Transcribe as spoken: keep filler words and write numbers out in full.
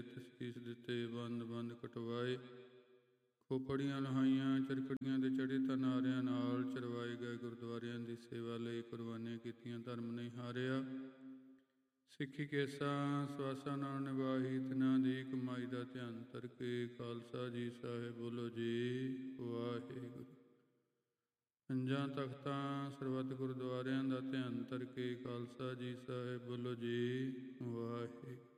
ਤਸੀਸ ਦਿੱਤੇ, ਬੰਦ ਬੰਦ ਕਟਵਾਏ, ਖੋਪੜੀਆਂ ਲਹਾਈਆਂ, ਚਰਕੜੀਆਂ ਦੇ ਚੜੇ ਤਨਾਰਿਆਂ ਨਾਲ ਚਰਵਾਏ ਗਏ। ਗੁਰਦੁਆਰਿਆਂ ਦੀ ਸੇਵਾ ਲਈ ਕੁਰਬਾਨੀਆਂ ਕੀਤੀਆਂ, ਧਰਮ ਨਹੀਂ ਹਾਰਿਆ। ਸਿੱਖੀ ਕੇਸਾਂ ਸਵਾਸਾਂ ਨਾਲ ਨਿਭਾਹੀ, ਤਿਨਾਂ ਦੀ ਕਮਾਈ ਦਾ ਧਿਆਨ ਕਰਕੇ। ਖਾਲਸਾ ਜੀ ਸਾਹਿਬ ਬੋਲੋ ਜੀ ਵਾਹਿਗੁਰੂ। ਪੰਜਾਂ ਤਖਤਾਂ ਸਰਬੱਤ ਗੁਰਦੁਆਰਿਆਂ ਦਾ ਧਿਆਨ ਕਰਕੇ। ਖਾਲਸਾ ਜੀ ਸਾਹਿਬ ਬੋਲੋ ਜੀ ਵਾਹਿਗੁਰੂ।